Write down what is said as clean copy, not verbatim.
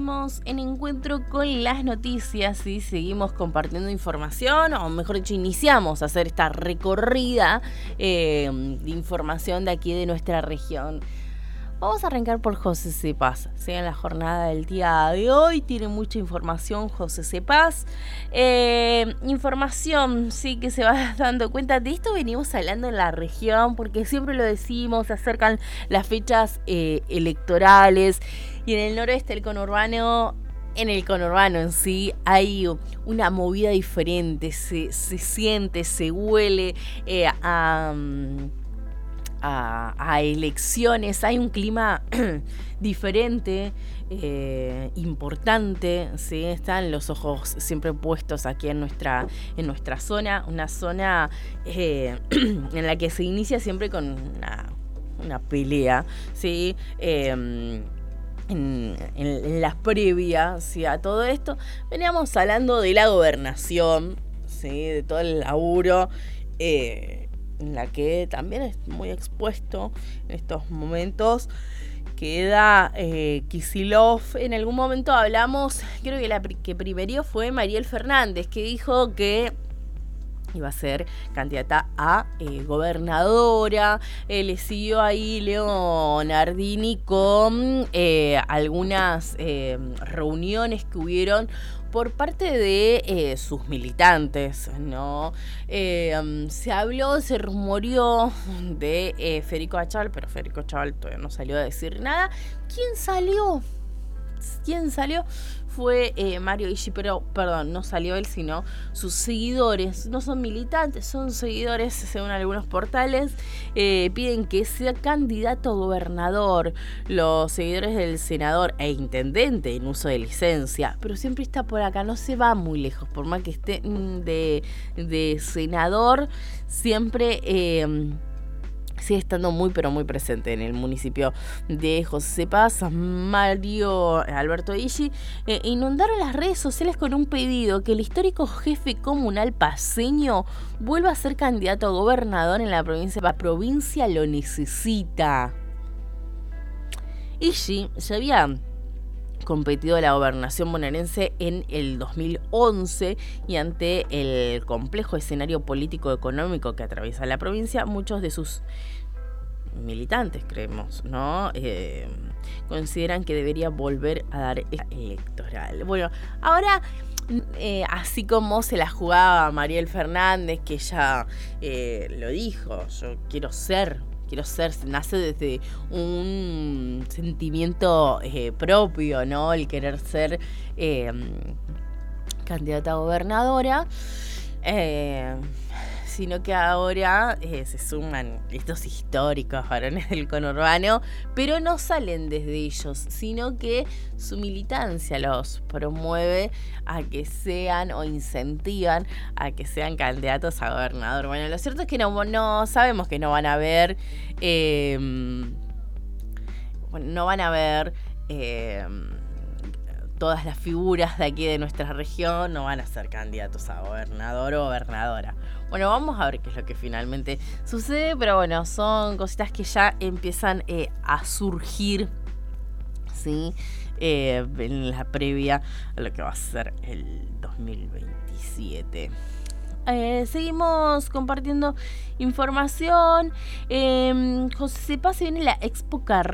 seguimos en encuentro con las noticias y seguimos compartiendo información, o mejor dicho, iniciamos a hacer esta recorrida de información de aquí de nuestra región. Vamos a arrancar por José Cepaz, ¿sí? En la jornada del día de hoy tiene mucha información José Cepaz. Información, sí, que se va dando cuenta. De esto venimos hablando en la región, porque siempre lo decimos, se acercan las fechas electorales. Y en el noroeste del conurbano, en el conurbano en sí, hay una movida diferente. Se siente, se huele a elecciones, hay un clima diferente, importante, ¿sí? Están los ojos siempre puestos aquí en nuestra zona, una zona en la que se inicia siempre con una pelea, ¿sí? En las previas, ¿sí? A todo esto veníamos hablando de la gobernación, ¿sí? De todo el laburo en la que también es muy expuesto en estos momentos. Queda Kicillof. En algún momento hablamos, creo que la que primero fue Mariel Fernández, que dijo que iba a ser candidata a gobernadora. Le siguió ahí Leonardini con algunas reuniones que hubieron por parte de sus militantes, ¿no? Se habló, se rumoreó de Federico Achal, pero Federico Achal todavía no salió a decir nada. ¿Quién salió? Fue Mario Ishi, pero perdón, no salió él, sino sus seguidores. No son militantes, son seguidores, según algunos portales. Piden que sea candidato a gobernador. Los seguidores del senador e intendente en uso de licencia, pero siempre está por acá, no se va muy lejos, por más que esté de senador, siempre sigue estando muy pero muy presente en el municipio de José Cepaz. Mario Alberto Ishi inundaron las redes sociales con un pedido: que el histórico jefe comunal paceño vuelva a ser candidato a gobernador en la provincia. La provincia lo necesita. Ishi ya había competido a la gobernación bonaerense en el 2011 y ante el complejo escenario político-económico que atraviesa la provincia, muchos de sus militantes, creemos, ¿no? Consideran que debería volver a dar electoral. Bueno, ahora así como se la jugaba Mariel Fernández, que ya lo dijo, yo quiero ser, nace desde un sentimiento propio, ¿no? El querer ser candidata a gobernadora, sino que ahora se suman estos históricos varones del conurbano, pero no salen desde ellos, sino que su militancia los promueve a que sean o incentivan a que sean candidatos a gobernador. Bueno, lo cierto es que no sabemos que no van a haber todas las figuras de aquí de nuestra región, no van a ser candidatos a gobernador o gobernadora. Bueno, vamos a ver qué es lo que finalmente sucede, pero bueno, son cositas que ya empiezan a surgir, ¿sí? En la previa a lo que va a ser el 2027. Seguimos compartiendo información. José Cepaz, se viene la Expo Carrera.